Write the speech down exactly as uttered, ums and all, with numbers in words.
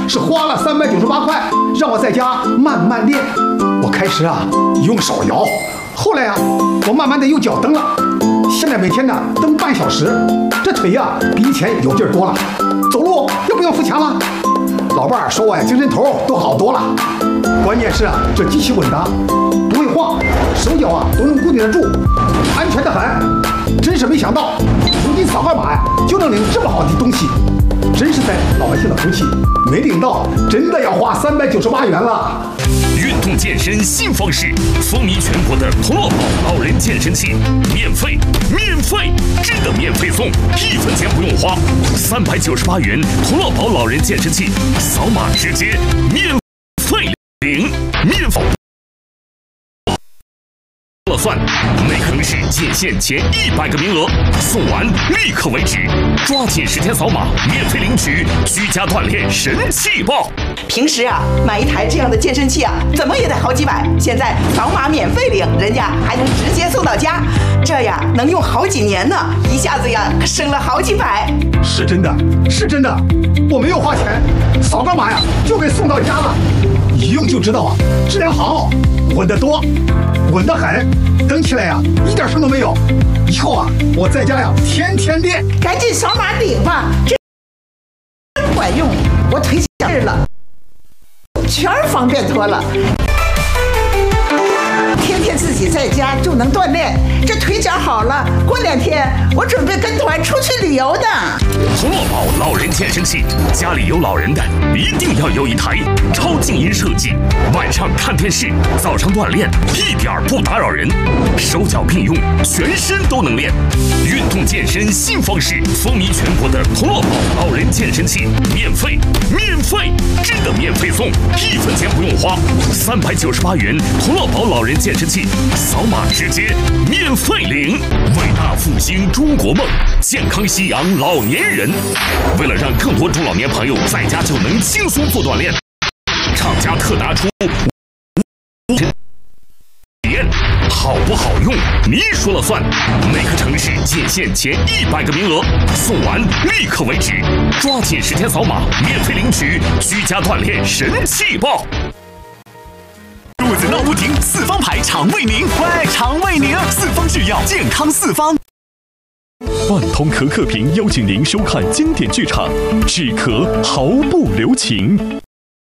是花了三百九十八块，让我在家慢慢练。我开始啊用手摇，后来啊我慢慢的用脚蹬了，现在每天呢蹬半小时，这腿呀、啊、比以前有劲儿多了，走路又不用扶墙了。老伴儿说我呀精神头都好多了，关键是啊这机器稳当，不会晃，手脚啊都能固定得住，安全的很。真是没想到，如今扫个码呀就能领这么好的东西，真是在老百姓的福气。没领到，真的要花三百九十八元了。 运动健身新方式，风靡全国的同乐宝老人健身器，免费，免费，真的免费送，一分钱不用花，三百九十八元同乐宝老人健身器，扫码直接免费领，免费。了算，每个城市仅限前一百个名额，送完立刻为止，抓紧时间扫码，免费领取居家锻炼神器包。 平时啊，买一台这样的健身器啊，怎么也得好几百，现在扫码免费领，人家还能直接送到家，这呀能用好几年呢，一下子呀省了好几百。 是真的，是真的，我没有花钱，扫个码呀就给送到家了，一用就知道啊，质量好，稳得多，稳得很。蹬起来呀、啊，一点声都没有。以后啊，我在家呀，天天练。 赶紧扫码领吧，这真管用，我腿脚了，全方便多了。天天自己在家就能锻炼，这腿脚好了，过两天我准备跟团出去旅游的。 同乐宝老人健身器，家里有老人的一定要有一台，超静音设计，晚上看电视，早上锻炼，一点不打扰人，手脚并用，全身都能练。运动健身新方式，风靡全国的同乐宝老人健身器，免费，免费，真的免费送，一分钱不用花，三百九十八元同乐宝老人健身器，扫码直接免费领。伟大复兴中国梦，健康夕阳老年人。为了让更多中老年朋友在家就能轻松做锻炼，厂家特拿出体验好不好用，你说了算。每个城市仅限前一百个名额，送完立刻为止，抓紧时间扫码，免费领取居家锻炼神器包。 肚子闹不停，四方牌肠胃宁，喂，肠胃宁，四方制药，健康四方。 万通可可屏邀请您收看经典剧场《止咳毫不留情》。